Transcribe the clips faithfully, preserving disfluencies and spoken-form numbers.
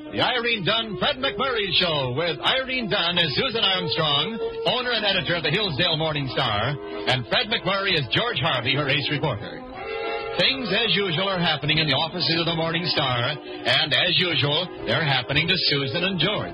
The Irene Dunn Fred McMurray Show with Irene Dunn as Susan Armstrong, owner and editor of the Hillsdale Morning Star, and Fred McMurray as George Harvey, her ace reporter. Things, as usual, are happening in the offices of the Morning Star, and as usual, they're happening to Susan and George.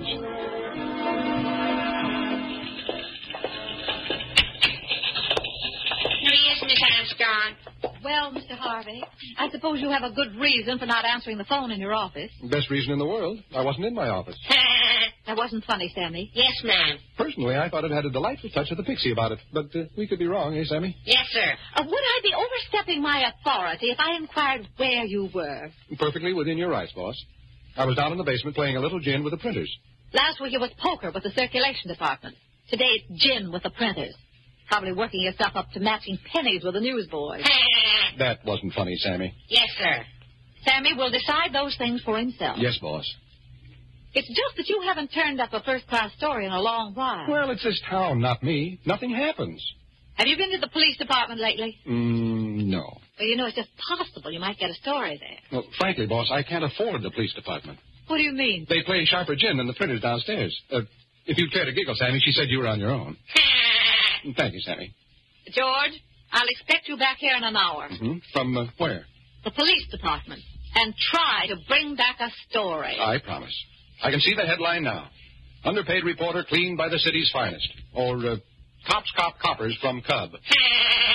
Here he is, Miss Armstrong. Well, Mister Harvey, I suppose you have a good reason for not answering the phone in your office. Best reason in the world. I wasn't in my office. That wasn't funny, Sammy. Yes, ma'am. Personally, I thought it had a delightful touch of the pixie about it. But uh, we could be wrong, eh, Sammy? Yes, sir. Uh, would I be overstepping my authority if I inquired where you were? Perfectly within your rights, boss. I was down in the basement playing a little gin with the printers. Last week it was poker with the circulation department. Today it's gin with the printers. Probably working yourself up to matching pennies with the newsboys. That wasn't funny, Sammy. Yes, sir. Sammy will decide those things for himself. Yes, boss. It's just that you haven't turned up a first-class story in a long while. Well, it's this town, not me. Nothing happens. Have you been to the police department lately? Mm, no. Well, you know, it's just possible you might get a story there. Well, frankly, boss, I can't afford the police department. What do you mean? They play sharper gin than the printers downstairs. Uh, if you'd care to giggle, Sammy, she said you were on your own. Thank you, Sammy. George, I'll expect you back here in an hour. Mm-hmm. From uh, where? The police department. And try to bring back a story. I promise. I can see the headline now. Underpaid reporter cleaned by the city's finest. Or, uh, Cops Cop Coppers from Cub.